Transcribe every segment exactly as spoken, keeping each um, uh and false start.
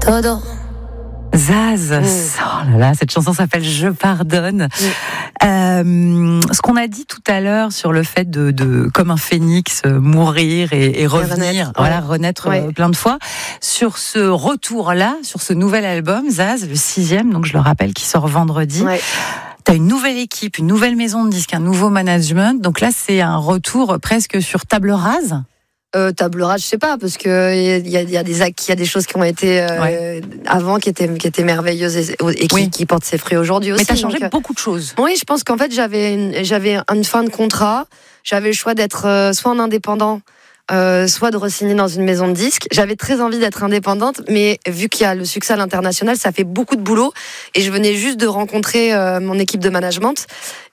todo. Zaz, Mm. oh là là, cette chanson s'appelle Je pardonne. Mm. Euh, ce qu'on a dit tout à l'heure sur le fait de, de comme un phénix, euh, mourir et, et revenir, renaître, voilà, ouais. renaître Ouais. euh, plein de fois. Sur ce retour-là, sur ce nouvel album, Zaz, le sixième, donc je le rappelle, qui sort vendredi. Ouais. T'as une nouvelle équipe, une nouvelle maison de disques, un nouveau management. Donc là, c'est un retour presque sur table rase. Euh, table rase, je sais pas, parce que il y a, y a des acquis, il y a des choses qui ont été euh, Ouais. avant qui étaient qui étaient merveilleuses et, et qui, Oui. qui portent ses fruits aujourd'hui aussi. Mais t'as changé donc, beaucoup de choses. Oui, je pense qu'en fait j'avais une, j'avais une fin de contrat, j'avais le choix d'être euh, soit en indépendant, euh, soit de re-signer dans une maison de disques. J'avais très envie d'être indépendante, mais vu qu'il y a le succès à l'international, ça fait beaucoup de boulot. Et je venais juste de rencontrer euh, mon équipe de management.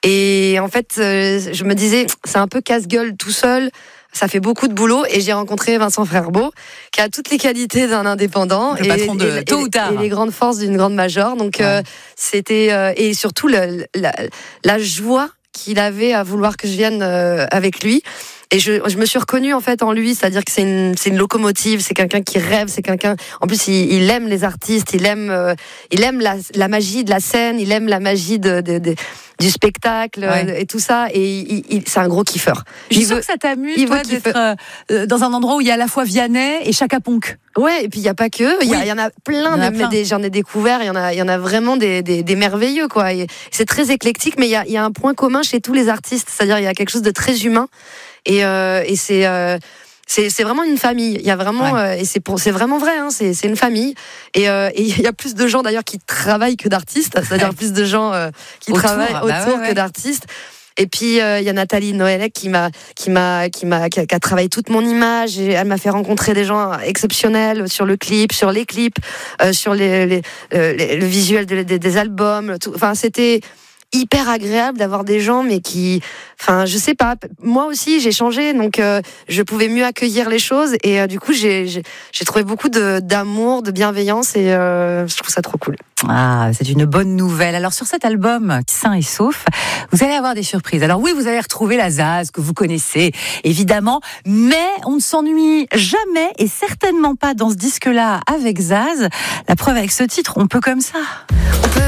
Et en fait, euh, je me disais, c'est un peu casse-gueule tout seul. Ça fait beaucoup de boulot et j'ai rencontré Vincent Frerbeau qui a toutes les qualités d'un indépendant Le et, patron de et, tôt et, ou tard. et les grandes forces d'une grande major. Donc Ouais. euh, c'était euh, et surtout le, la, la joie qu'il avait à vouloir que je vienne euh, avec lui. Et je, je me suis reconnue en fait en lui, c'est-à-dire que c'est une, c'est une locomotive, c'est quelqu'un qui rêve, c'est quelqu'un. En plus, il, il aime les artistes, il aime, euh, il aime la, la magie de la scène, il aime la magie de, de, de du spectacle Ouais. euh, et tout ça. Et il, il, c'est un gros kiffeur. Je suis Il sûre veut- que ça t'amuse, il toi, veut qu'il d'être euh, dans un endroit où il y a à la fois Vianney et Chaka Ponk. Ouais, et puis il y a pas que, il y, a- Oui. il y en a plein, Il y en a de, plein. des- j'en ai découvert, il y en a, il y en a vraiment des, des, des merveilleux quoi. Et c'est très éclectique, mais il y a, il y a un point commun chez tous les artistes, c'est-à-dire il y a quelque chose de très humain et, euh, et c'est, euh, c'est, c'est vraiment une famille. Il y a vraiment, Ouais. euh, et c'est pour, c'est vraiment vrai, hein, c'est, c'est une famille. Et, euh, et il y a plus de gens d'ailleurs qui travaillent que d'artistes, c'est-à-dire Ouais. plus de gens euh, qui Autour, travaillent bah autour ouais, ouais. que d'artistes. Et puis euh, il y a Nathalie Noëlec qui m'a qui m'a qui m'a qui a, qui a travaillé toute mon image et elle m'a fait rencontrer des gens exceptionnels sur le clip, sur les clips, euh, sur les, les, euh, les- le visuel de- des, des albums. Tout. Enfin, c'était hyper agréable d'avoir des gens, mais qui, enfin, je sais pas. Moi aussi, j'ai changé, donc euh, je pouvais mieux accueillir les choses et euh, du coup, j'ai j'ai, j'ai trouvé beaucoup de d'amour, de bienveillance et euh, je trouve ça trop cool. Ah, c'est une bonne nouvelle. Alors sur cet album, Sain et Sauf, vous allez avoir des surprises. Alors oui, vous allez retrouver la Zaz que vous connaissez, évidemment, mais on ne s'ennuie jamais et certainement pas dans ce disque-là avec Zaz. La preuve avec ce titre, on peut comme ça. On peut